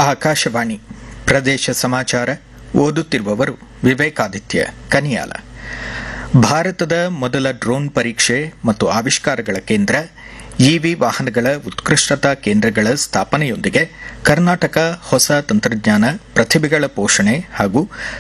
ಆಕಾಶವಾಣಿ ಪ್ರದೇಶ ಸಮಾಚಾರ ಓದುತ್ತಿರುವವರು ವಿವೇಕಾದಿತ್ಯ ಕನಿಯಾಲ. ಭಾರತದ ಮೊದಲ ಡ್ರೋನ್ ಪರೀಕ್ಷೆ ಮತ್ತು ಆವಿಷ್ಕಾರಗಳ ಕೇಂದ್ರ ಇವಿ ವಾಹನಗಳ ಉತ್ಕೃಷ್ಟತಾ ಕೇಂದ್ರಗಳ ಸ್ಥಾಪನೆಯೊಂದಿಗೆ ಕರ್ನಾಟಕ ಹೊಸ ತಂತ್ರಜ್ಞಾನ ಪ್ರತಿಭೆಗಳ ಪೋಷಣೆ ಹಾಗೂ